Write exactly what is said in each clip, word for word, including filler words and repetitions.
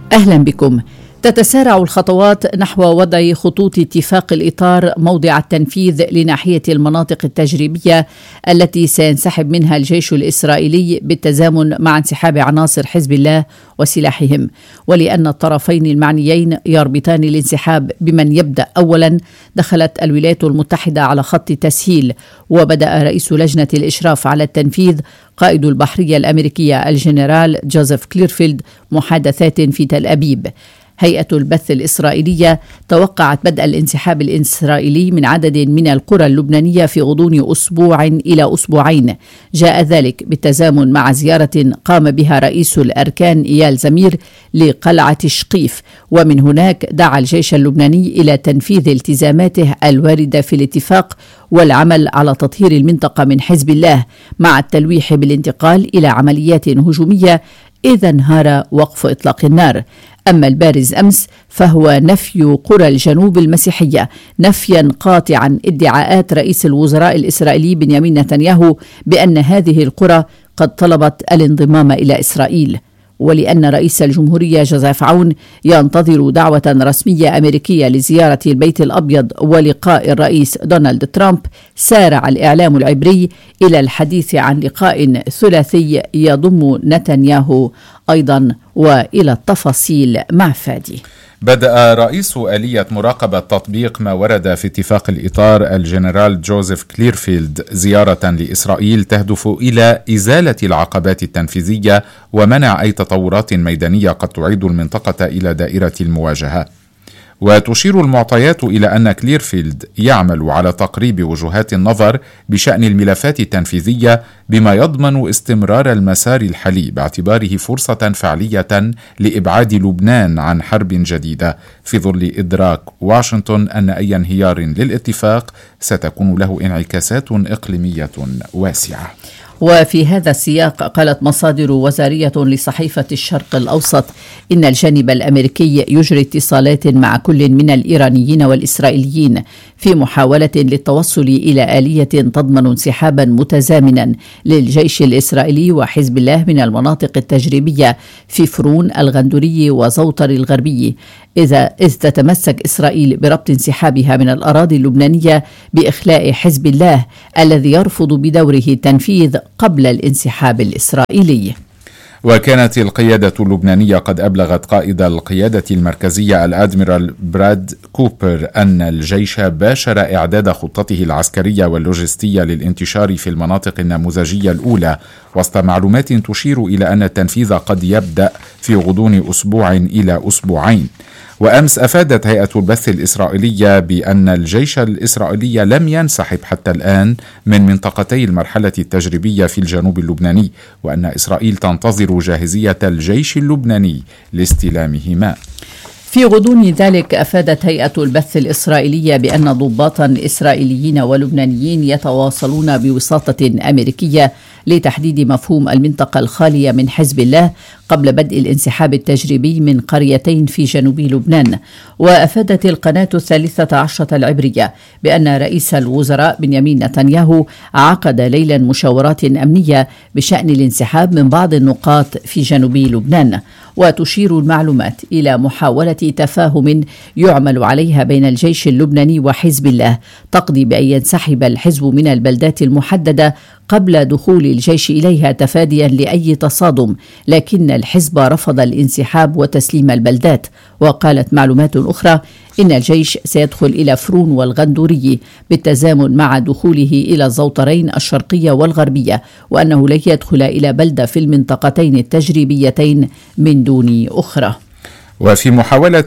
أهلا بكم. تتسارع الخطوات نحو وضع خطوط اتفاق الإطار موضع التنفيذ لناحية المناطق التجريبية التي سينسحب منها الجيش الإسرائيلي بالتزامن مع انسحاب عناصر حزب الله وسلاحهم، ولأن الطرفين المعنيين يربطان الانسحاب بمن يبدأ أولا، دخلت الولايات المتحدة على خط تسهيل، وبدأ رئيس لجنة الإشراف على التنفيذ قائد البحرية الأمريكية الجنرال جوزيف كليرفيلد محادثات في تل أبيب. هيئة البث الإسرائيلية توقعت بدء الانسحاب الإسرائيلي من عدد من القرى اللبنانية في غضون أسبوع إلى أسبوعين. جاء ذلك بالتزامن مع زيارة قام بها رئيس الأركان إيال زمير لقلعة شقيف، ومن هناك دعا الجيش اللبناني إلى تنفيذ التزاماته الواردة في الاتفاق والعمل على تطهير المنطقة من حزب الله، مع التلويح بالانتقال إلى عمليات هجومية إذا انهار وقف إطلاق النار. أما البارز أمس فهو نفي قرى الجنوب المسيحية نفيا قاطعا ادعاءات رئيس الوزراء الإسرائيلي بنيامين نتنياهو بأن هذه القرى قد طلبت الانضمام إلى إسرائيل. ولأن رئيس الجمهورية جوزيف عون ينتظر دعوة رسمية أمريكية لزيارة البيت الأبيض ولقاء الرئيس دونالد ترامب، سارع الإعلام العبري إلى الحديث عن لقاء ثلاثي يضم نتنياهو أيضا، وإلى التفاصيل مع فادي. بدأ رئيس آلية مراقبة تطبيق ما ورد في اتفاق الإطار الجنرال جوزيف كليرفيلد زيارة لإسرائيل تهدف إلى إزالة العقبات التنفيذية ومنع أي تطورات ميدانية قد تعيد المنطقة إلى دائرة المواجهة. وتشير المعطيات إلى أن كليرفيلد يعمل على تقريب وجهات النظر بشأن الملفات التنفيذية بما يضمن استمرار المسار الحالي باعتباره فرصة فعلية لإبعاد لبنان عن حرب جديدة، في ظل إدراك واشنطن أن أي انهيار للاتفاق ستكون له انعكاسات إقليمية واسعة. وفي هذا السياق قالت مصادر وزارية لصحيفة الشرق الأوسط إن الجانب الأمريكي يجري اتصالات مع كل من الإيرانيين والإسرائيليين في محاولة للتوصل إلى آلية تضمن انسحابا متزامنا للجيش الإسرائيلي وحزب الله من المناطق التجريبية في فرون الغندوري وزوطر الغربي، إذا إذ تتمسك إسرائيل بربط انسحابها من الأراضي اللبنانية بإخلاء حزب الله الذي يرفض بدوره التنفيذ قبل الانسحاب الإسرائيلي. وكانت القيادة اللبنانية قد أبلغت قائد القيادة المركزية الأدميرال براد كوبر أن الجيش باشر إعداد خطته العسكرية واللوجستية للانتشار في المناطق النموذجية الأولى، وسط معلومات تشير إلى أن التنفيذ قد يبدأ في غضون أسبوع إلى أسبوعين. وأمس أفادت هيئة البث الإسرائيلية بأن الجيش الإسرائيلي لم ينسحب حتى الآن من منطقتي المرحلة التجريبية في الجنوب اللبناني، وأن إسرائيل تنتظر جاهزية الجيش اللبناني لاستلامهما. في غضون ذلك أفادت هيئة البث الإسرائيلية بأن ضباطا إسرائيليين ولبنانيين يتواصلون بوساطة أمريكية لتحديد مفهوم المنطقة الخالية من حزب الله قبل بدء الانسحاب التجريبي من قريتين في جنوب لبنان. وأفادت القناة الثالثة عشرة العبرية بأن رئيس الوزراء بنيامين نتنياهو عقد ليلا مشاورات أمنية بشأن الانسحاب من بعض النقاط في جنوب لبنان. وتشير المعلومات إلى محاولة تفاهم يعمل عليها بين الجيش اللبناني وحزب الله تقضي بأن ينسحب الحزب من البلدات المحددة قبل دخول الجيش إليها تفاديا لأي تصادم، لكن الحزب رفض الانسحاب وتسليم البلدات. وقالت معلومات أخرى إن الجيش سيدخل إلى فرون والغندوري بالتزامن مع دخوله إلى الزوطرين الشرقية والغربية، وأنه لن يدخل إلى بلدة في المنطقتين التجريبيتين من دون أخرى. وفي محاولة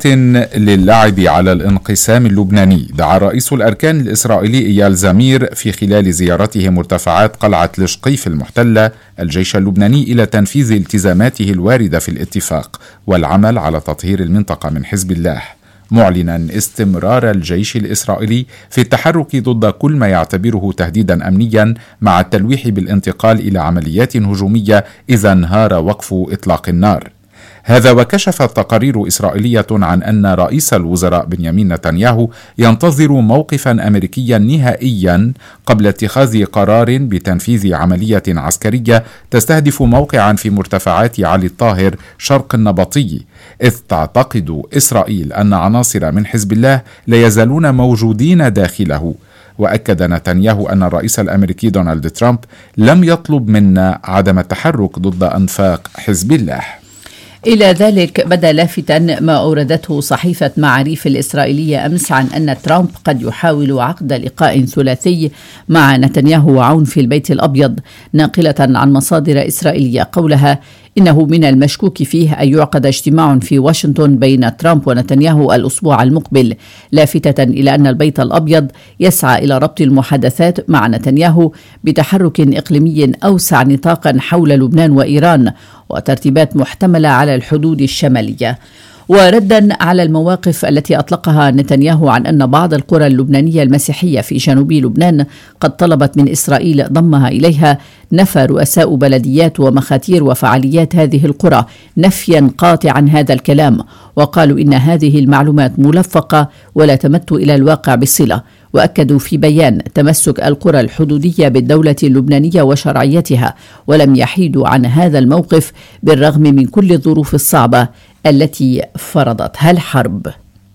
للعب على الانقسام اللبناني، دعا رئيس الأركان الإسرائيلي إيال زمير في خلال زيارته مرتفعات قلعة لشقيف المحتلة الجيش اللبناني إلى تنفيذ التزاماته الواردة في الاتفاق والعمل على تطهير المنطقة من حزب الله، معلنا استمرار الجيش الإسرائيلي في التحرك ضد كل ما يعتبره تهديدا أمنيا، مع التلويح بالانتقال إلى عمليات هجومية إذا انهار وقف إطلاق النار. هذا وكشفت تقارير إسرائيلية عن أن رئيس الوزراء بنيامين نتنياهو ينتظر موقفا أمريكيا نهائيا قبل اتخاذ قرار بتنفيذ عملية عسكرية تستهدف موقعا في مرتفعات علي الطاهر شرق النبطي، إذ تعتقد إسرائيل أن عناصر من حزب الله لا يزالون موجودين داخله. وأكد نتنياهو أن الرئيس الأمريكي دونالد ترامب لم يطلب منا عدم التحرك ضد أنفاق حزب الله. إلى ذلك بدا لافتا ما أوردته صحيفة معاريف الإسرائيلية أمس عن أن ترامب قد يحاول عقد لقاء ثلاثي مع نتنياهو وعون في البيت الأبيض، ناقلة عن مصادر إسرائيلية قولها إنه من المشكوك فيه أن يعقد اجتماع في واشنطن بين ترامب ونتنياهو الأسبوع المقبل، لافتة إلى أن البيت الأبيض يسعى إلى ربط المحادثات مع نتنياهو بتحرك إقليمي أوسع نطاقا حول لبنان وإيران وترتيبات محتملة على الحدود الشمالية. وردا على المواقف التي أطلقها نتنياهو عن أن بعض القرى اللبنانية المسيحية في جنوب لبنان قد طلبت من إسرائيل ضمها إليها، نفى رؤساء بلديات ومخاتير وفعاليات هذه القرى نفيا قاطعا هذا الكلام، وقالوا إن هذه المعلومات ملفقة ولا تمت إلى الواقع بصلة. وأكدوا في بيان تمسك القرى الحدودية بالدولة اللبنانية وشرعيتها، ولم يحيدوا عن هذا الموقف بالرغم من كل الظروف الصعبة التي فرضتها الحرب.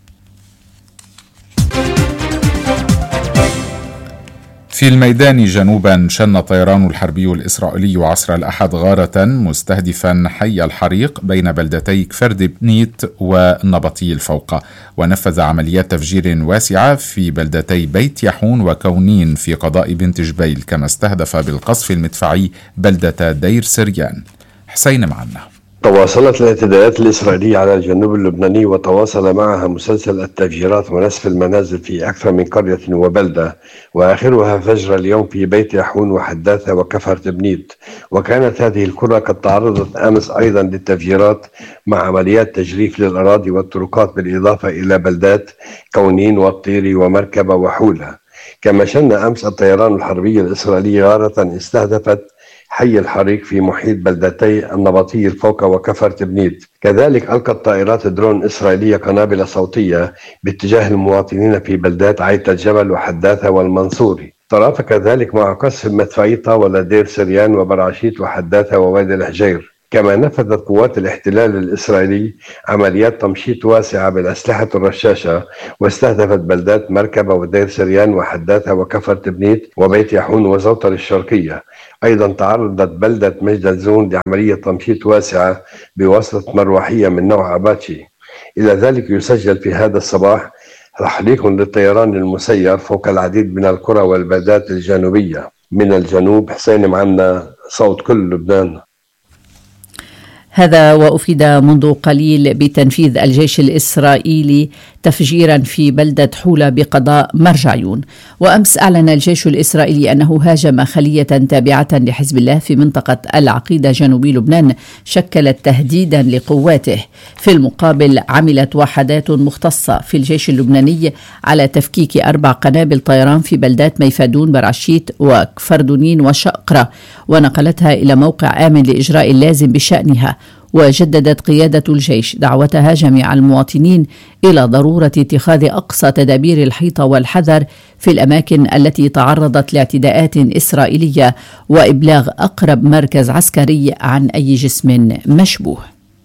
في الميدان جنوبا شن الطيران الحربي الإسرائيلي عصر الأحد غارة مستهدفا حي الحريق بين بلدتي كفر دبنيت والنبطي الفوقة، ونفذ عمليات تفجير واسعة في بلدتي بيت يحون وكونين في قضاء بنت جبيل، كما استهدف بالقصف المدفعي بلدة دير سريان. حسين معنا. تواصلت الاعتداءات الإسرائيلية على الجنوب اللبناني وتواصل معها مسلسل التفجيرات ونسف المنازل في أكثر من قرية وبلدة، وآخرها فجر اليوم في بيت يحون وحداثة وكفر تبنيت. وكانت هذه القرى قد تعرضت أمس أيضا للتفجيرات مع عمليات تجريف للأراضي والطرقات، بالإضافة إلى بلدات كونين والطيري ومركبة وحولها. كما شن أمس الطيران الحربي الإسرائيلي غارة استهدفت حي الحريق في محيط بلدتي النبطي الفوقة وكفر تبنيت. كذلك ألقت طائرات درون إسرائيلية قنابل صوتية باتجاه المواطنين في بلدات عيت الجبل وحداثة والمنصوري. ترافق ذلك مع قصف مدفعي طاولة دير سريان وبرعشيت وحداثة ووادي الحجير. كما نفذت قوات الاحتلال الإسرائيلي عمليات تمشيط واسعة بالأسلحة الرشاشة، واستهدفت بلدات مركبة ودير سريان وحداثة وكفر تبنيت وبيت يحون وزوطر الشرقية. أيضا تعرضت بلدة مجد الزون لعملية تمشيط واسعة بواسطة مروحية من نوع أباتشي. إلى ذلك يسجل في هذا الصباح تحريك للطيران المسير فوق العديد من القرى والبلدات الجنوبية. من الجنوب حسين معنا، صوت كل لبنان. هذا وأفيد منذ قليل بتنفيذ الجيش الإسرائيلي تفجيرا في بلدة حولة بقضاء مرجعيون. وأمس أعلن الجيش الإسرائيلي أنه هاجم خلية تابعة لحزب الله في منطقة العقيدة جنوبي لبنان شكلت تهديدا لقواته. في المقابل عملت وحدات مختصة في الجيش اللبناني على تفكيك أربع قنابل طيران في بلدات ميفادون برعشيت وكفردونين وشقرة، ونقلتها إلى موقع آمن لإجراء اللازم بشأنها. وجددت قيادة الجيش دعوتها جميع المواطنين إلى ضرورة اتخاذ أقصى تدابير الحيطة والحذر في الأماكن التي تعرضت لاعتداءات إسرائيلية، وإبلاغ أقرب مركز عسكري عن أي جسم مشبوه.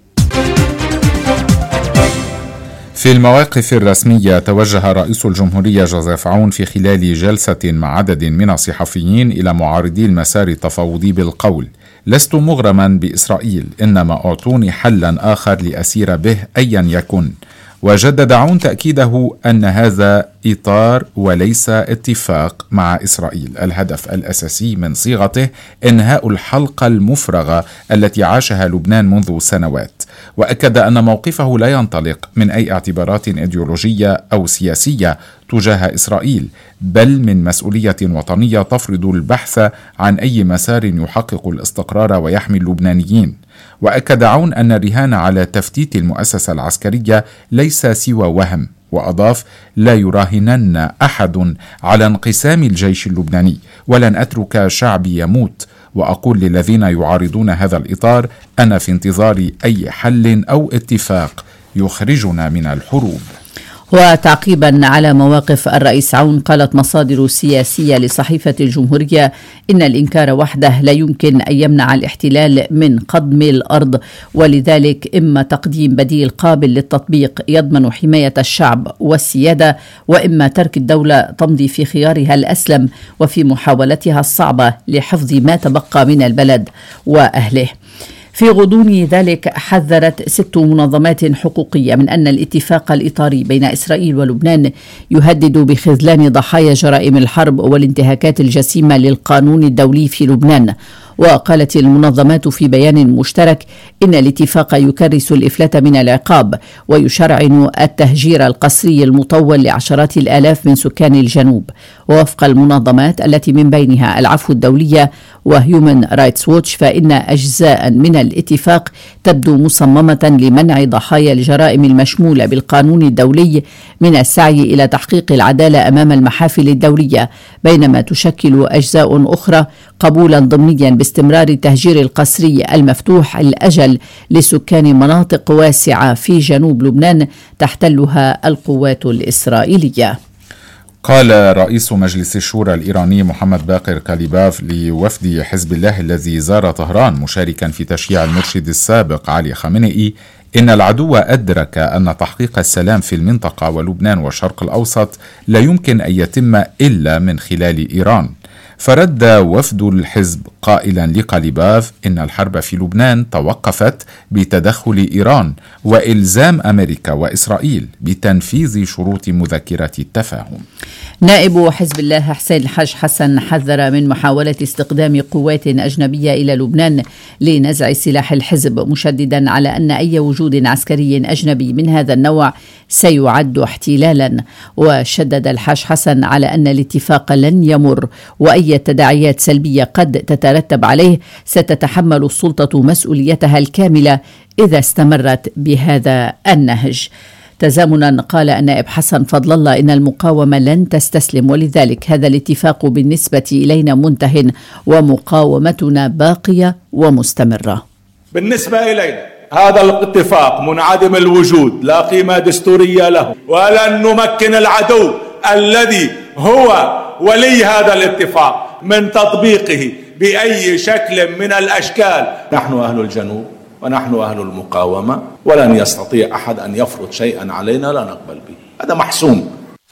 في المواقف الرسمية توجه رئيس الجمهورية جوزيف عون في خلال جلسة مع عدد من الصحفيين إلى معارضي المسار التفاوضي بالقول: لست مغرما بإسرائيل، إنما أعطوني حلا آخر لأسير به أيا يكن. وجدد عون تأكيده أن هذا إطار وليس اتفاق مع إسرائيل، الهدف الأساسي من صيغته إنهاء الحلقة المفرغة التي عاشها لبنان منذ سنوات. وأكد أن موقفه لا ينطلق من أي اعتبارات إيديولوجية أو سياسية تجاه إسرائيل، بل من مسؤولية وطنية تفرض البحث عن أي مسار يحقق الاستقرار ويحمي اللبنانيين. وأكد عون أن الرهان على تفتيت المؤسسة العسكرية ليس سوى وهم، وأضاف: لا يراهنن أحد على انقسام الجيش اللبناني، ولن أترك شعبي يموت، وأقول للذين يعارضون هذا الإطار: أنا في انتظار أي حل أو اتفاق يخرجنا من الحروب. وتعقيبا على مواقف الرئيس عون، قالت مصادر سياسية لصحيفة الجمهورية إن الإنكار وحده لا يمكن أن يمنع الاحتلال من قضم الأرض، ولذلك إما تقديم بديل قابل للتطبيق يضمن حماية الشعب والسيادة، وإما ترك الدولة تمضي في خيارها الأسلم وفي محاولتها الصعبة لحفظ ما تبقى من البلد وأهله. في غضون ذلك حذرت ست منظمات حقوقية من أن الاتفاق الإطاري بين إسرائيل ولبنان يهدد بخذلان ضحايا جرائم الحرب والانتهاكات الجسيمة للقانون الدولي في لبنان. وقالت المنظمات في بيان مشترك إن الاتفاق يكرس الإفلات من العقاب ويشرعن التهجير القسري المطول لعشرات الآلاف من سكان الجنوب. ووفق المنظمات التي من بينها العفو الدولية وهيومن رايتس ووتش، فإن أجزاء من الاتفاق تبدو مصممة لمنع ضحايا الجرائم المشمولة بالقانون الدولي من السعي إلى تحقيق العدالة أمام المحافل الدولية، بينما تشكل أجزاء أخرى قبولا ضمنيا باستمرار التهجير القسري المفتوح الأجل لسكان مناطق واسعة في جنوب لبنان تحتلها القوات الإسرائيلية. قال رئيس مجلس الشورى الإيراني محمد باقر كاليباف لوفد حزب الله الذي زار طهران مشاركا في تشييع المرشد السابق علي خامنئي إن العدو أدرك أن تحقيق السلام في المنطقة ولبنان والشرق الأوسط لا يمكن أن يتم إلا من خلال إيران. فرد وفد الحزب قائلا لكاليباف إن الحرب في لبنان توقفت بتدخل إيران وإلزام أمريكا وإسرائيل بتنفيذ شروط مذكرة التفاهم. نائب حزب الله حسين الحاج حسن حذر من محاولة استخدام قوات أجنبية إلى لبنان لنزع سلاح الحزب، مشددا على أن أي وجود عسكري أجنبي من هذا النوع سيعد احتلالا. وشدد الحاج حسن على أن الاتفاق لن يمر، وأي تداعيات سلبية قد تترتب عليه ستتحمل السلطة مسؤوليتها الكاملة إذا استمرت بهذا النهج. تزامنا قال النائب حسن فضل الله إن المقاومة لن تستسلم، ولذلك هذا الاتفاق بالنسبة إلينا منتهٍ ومقاومتنا باقية ومستمرة. بالنسبة إلينا هذا الاتفاق منعدم الوجود، لا قيمة دستورية له، ولن نمكن العدو الذي هو ولي هذا الاتفاق من تطبيقه بأي شكل من الأشكال. نحن أهل الجنوب ونحن أهل المقاومة، ولن يستطيع أحد أن يفرض شيئا علينا لا نقبل به، هذا محسوم.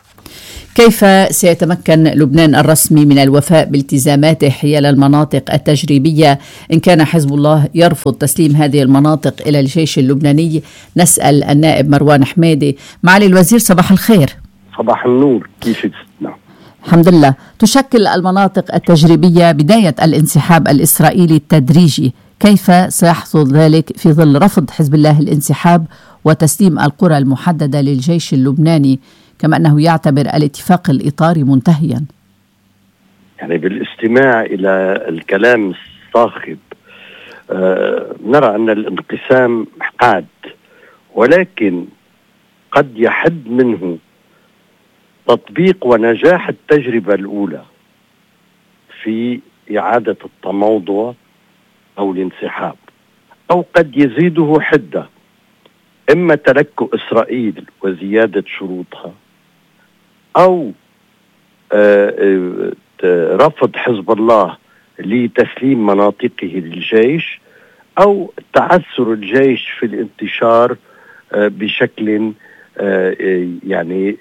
كيف سيتمكن لبنان الرسمي من الوفاء بالتزاماته حيال المناطق التجريبية إن كان حزب الله يرفض تسليم هذه المناطق إلى الجيش اللبناني؟ نسأل النائب مروان حميدي. معالي الوزير صباح الخير. صباح النور، كيف تسمع؟ الحمد لله. تشكل المناطق التجريبية بداية الانسحاب الإسرائيلي التدريجي، كيف سيحصل ذلك في ظل رفض حزب الله الانسحاب وتسليم القرى المحددة للجيش اللبناني، كما أنه يعتبر الاتفاق الإطاري منتهيا؟ يعني بالاستماع إلى الكلام الصاخب آه نرى أن الانقسام حاد، ولكن قد يحد منه تطبيق ونجاح التجربة الأولى في إعادة التموضع أو الانسحاب، أو قد يزيده حدة، إما تلكؤ إسرائيل وزيادة شروطها، أو رفض حزب الله لتسليم مناطقه للجيش، أو تعثر الجيش في الانتشار بشكل يعني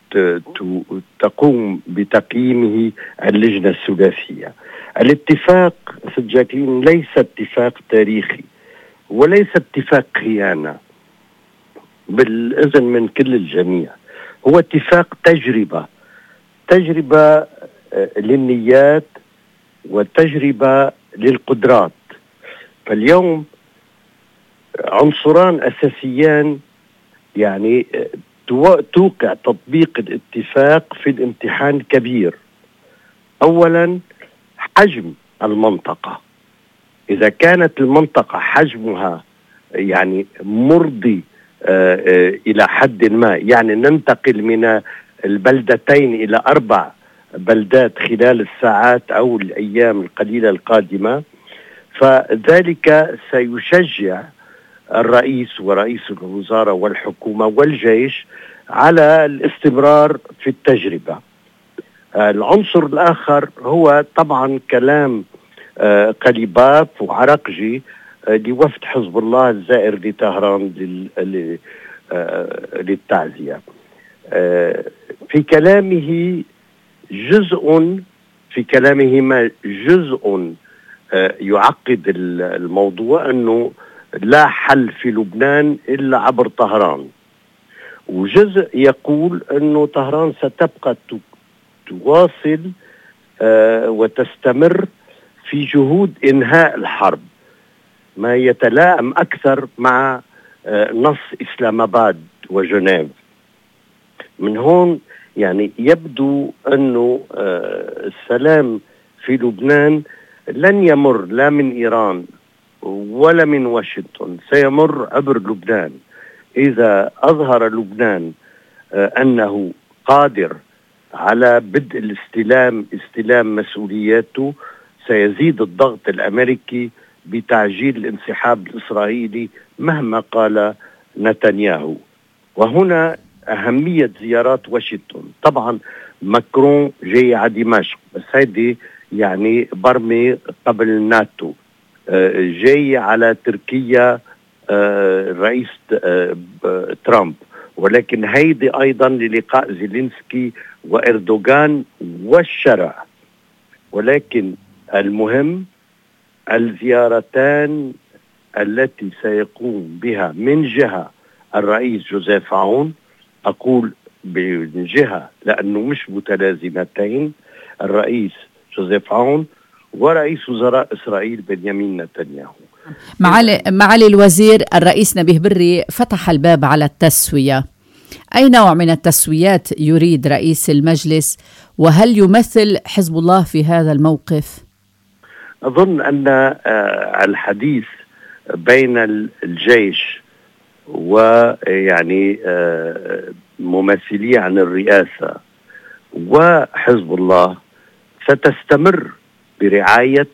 تقوم بتقييمه اللجنة الثلاثية. الاتفاق سيد جاكلين ليس اتفاق تاريخي وليس اتفاق خيانة بالإذن من كل الجميع، هو اتفاق تجربة تجربة للنيات وتجربة للقدرات. فاليوم عنصران أساسيان يعني توقع تطبيق الاتفاق في الامتحان كبير. أولا حجم المنطقة، إذا كانت المنطقة حجمها يعني مرضي آآ آآ إلى حد ما، يعني ننتقل من البلدتين إلى أربع بلدات خلال الساعات أو الأيام القليلة القادمة، فذلك سيشجع الرئيس ورئيس الوزراء والحكومة والجيش على الاستمرار في التجربة. العنصر الآخر هو طبعا كلام قليباف وعرقجي لوفد حزب الله الزائر لطهران للتعزية. في كلامه جزء في كلامه ما جزء يعقد الموضوع أنه لا حل في لبنان إلا عبر طهران، وجزء يقول أنه طهران ستبقى تواصل وتستمر في جهود إنهاء الحرب، ما يتلائم أكثر مع نص إسلام آباد وجنيف. من هون يعني يبدو أنه السلام في لبنان لن يمر لا من إيران ولا من واشنطن، سيمر عبر لبنان. إذا أظهر لبنان أنه قادر على بدء الاستلام استلام مسؤولياته، سيزيد الضغط الأمريكي بتعجيل الانسحاب الإسرائيلي مهما قال نتنياهو. وهنا أهمية زيارات واشنطن. طبعا ماكرون جاي على دمشق، بس هيدي يعني برمي قبل الناتو. جاي على تركيا الرئيس ترامب، ولكن هيدي أيضا للقاء زيلينسكي وإردوغان والشرع. ولكن المهم الزيارتان التي سيقوم بها من جهة الرئيس جوزيف عون، أقول من جهة لأنه مش متلازمتين، الرئيس جوزيف عون ورئيس وزراء إسرائيل بنيامين نتنياهو. معالي, معالي الوزير، الرئيس نبيه بري فتح الباب على التسوية. أي نوع من التسويات يريد رئيس المجلس، وهل يمثل حزب الله في هذا الموقف؟ أظن أن الحديث بين الجيش ويعني ممثلي عن الرئاسة وحزب الله ستستمر برعاية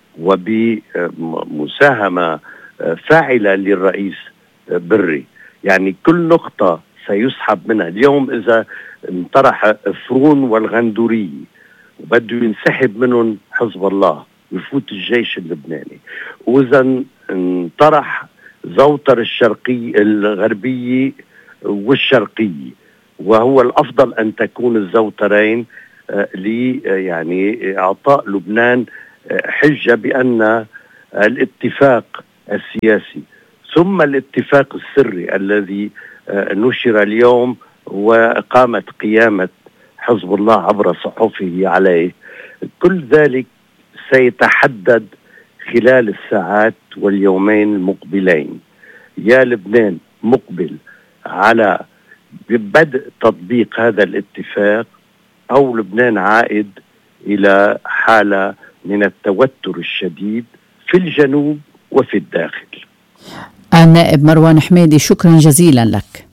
وبمساهمة فاعلة للرئيس بري. يعني كل نقطة سيسحب منها. اليوم إذا انطرح فرون والغندوري وبده ينسحب منهم حزب الله ويفوت الجيش اللبناني، وإذا انطرح زوتر الشرقي الغربي والشرقي، وهو الأفضل أن تكون الزوترين لي يعني إعطاء لبنان حجة بأن الاتفاق السياسي ثم الاتفاق السري الذي نشر اليوم وقامت قيامة حزب الله عبر صحفه عليه، كل ذلك سيتحدد خلال الساعات واليومين المقبلين. يا لبنان مقبل على بدء تطبيق هذا الاتفاق، أو لبنان عائد إلى حالة من التوتر الشديد في الجنوب وفي الداخل. النائب مروان حميدي، شكرا جزيلا لك.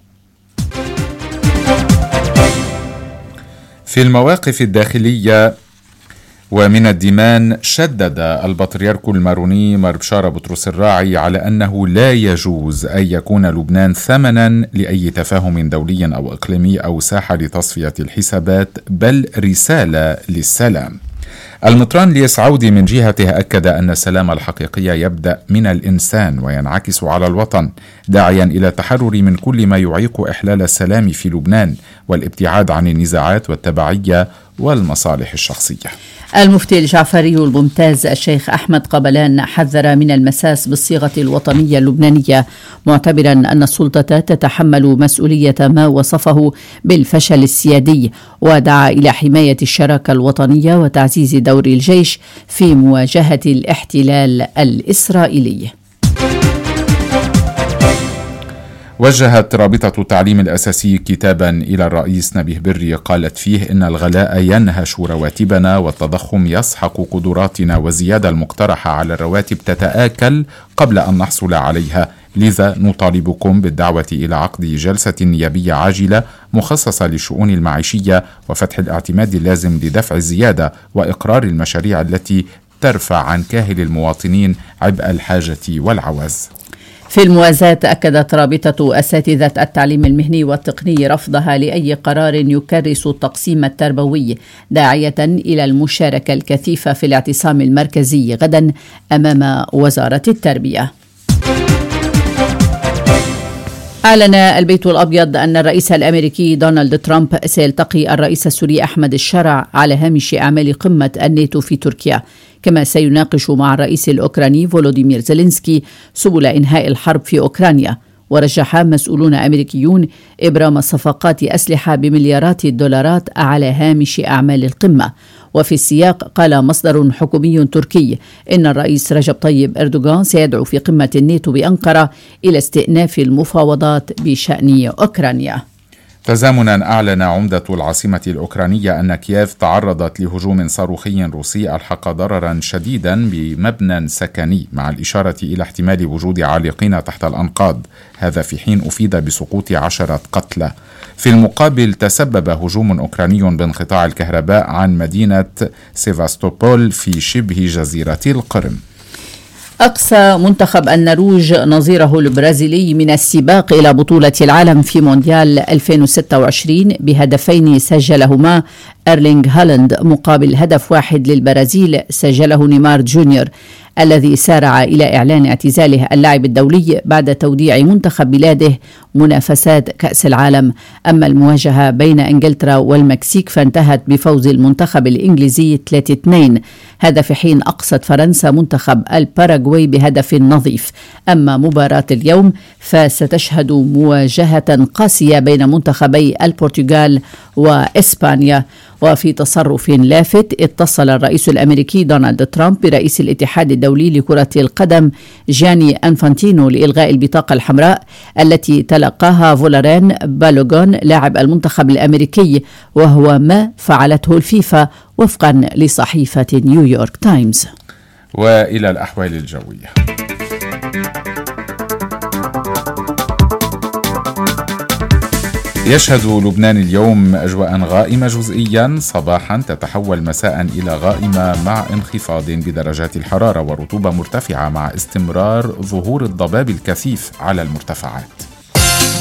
في المواقف الداخلية ومن الديمان، شدد البطريرك الماروني مار بشارة بطرس الراعي على أنه لا يجوز أن يكون لبنان ثمنا لأي تفاهم دولي أو إقليمي أو ساحة لتصفية الحسابات، بل رسالة للسلام. المطران ليس عودي من جهته أكد أن السلام الحقيقي يبدأ من الإنسان وينعكس على الوطن، داعيا إلى التحرر من كل ما يعيق إحلال السلام في لبنان والابتعاد عن النزاعات والتبعية والمصالح الشخصية. المفتي الجعفري الممتاز الشيخ أحمد قبلان حذر من المساس بالصيغة الوطنية اللبنانية، معتبرا أن السلطة تتحمل مسؤولية ما وصفه بالفشل السيادي، ودعا إلى حماية الشراكة الوطنية وتعزيز دور الجيش في مواجهة الاحتلال الإسرائيلي. وجهت رابطة التعليم الأساسي كتابا إلى الرئيس نبيه بري قالت فيه إن الغلاء ينهش رواتبنا والتضخم يسحق قدراتنا، والزيادة المقترحة على الرواتب تتآكل قبل أن نحصل عليها، لذا نطالبكم بالدعوة إلى عقد جلسة نيابية عاجلة مخصصة للشؤون المعيشية وفتح الاعتماد اللازم لدفع الزيادة وإقرار المشاريع التي ترفع عن كاهل المواطنين عبء الحاجة والعوز. في الموازاة أكدت رابطة أساتذة التعليم المهني والتقني رفضها لأي قرار يكرس التقسيم التربوي، داعية إلى المشاركة الكثيفة في الاعتصام المركزي غدا أمام وزارة التربية. أعلن البيت الأبيض أن الرئيس الأمريكي دونالد ترامب سيلتقي الرئيس السوري أحمد الشرع على هامش أعمال قمة الناتو في تركيا، كما سيناقش مع الرئيس الأوكراني فولوديمير زيلينسكي سبل إنهاء الحرب في أوكرانيا. ورجح مسؤولون أمريكيون إبرام صفقات أسلحة بمليارات الدولارات على هامش أعمال القمة. وفي السياق قال مصدر حكومي تركي إن الرئيس رجب طيب أردوغان سيدعو في قمة الناتو بأنقرة إلى استئناف المفاوضات بشأن أوكرانيا. تزامنا أعلن عمدة العاصمة الأوكرانية أن كييف تعرضت لهجوم صاروخي روسي ألحق ضررا شديدا بمبنى سكني، مع الإشارة إلى احتمال وجود عالقين تحت الأنقاض، هذا في حين أفيد بسقوط عشرة قتلى. في المقابل تسبب هجوم أوكراني بانقطاع الكهرباء عن مدينة سيفاستوبول في شبه جزيرة القرم. أقصى منتخب النرويج نظيره البرازيلي من السباق إلى بطولة العالم في مونديال ألفين وستة وعشرين بهدفين سجلهما أرلينغ هالاند مقابل هدف واحد للبرازيل سجله نيمار جونيور، الذي سارع إلى إعلان اعتزاله اللعب الدولي بعد توديع منتخب بلاده منافسات كأس العالم. أما المواجهة بين إنجلترا والمكسيك فانتهت بفوز المنتخب الإنجليزي ثلاثة اثنين، هذا في حين أقصت فرنسا منتخب الباراغواي بهدف نظيف. أما مباراة اليوم فستشهد مواجهة قاسية بين منتخبي البرتغال وإسبانيا. وفي تصرف لافت اتصل الرئيس الأمريكي دونالد ترامب برئيس الاتحاد الدولي لكرة القدم جياني أنفانتينو لإلغاء البطاقة الحمراء التي تلقاها فولارين بالوغون لاعب المنتخب الأمريكي، وهو ما فعلته الفيفا وفقا لصحيفة نيويورك تايمز. وإلى الأحوال الجوية. يشهد لبنان اليوم أجواء غائمة جزئيا صباحا، تتحول مساء إلى غائمة مع انخفاض بدرجات الحرارة ورطوبة مرتفعة مع استمرار ظهور الضباب الكثيف على المرتفعات.